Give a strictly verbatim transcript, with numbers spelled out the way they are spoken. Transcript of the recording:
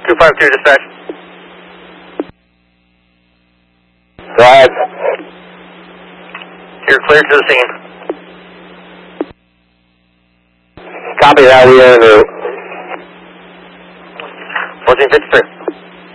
two five two, dispatch. Go ahead. You're cleared to the scene. Copy that, we are en route. fourteen fifty-three.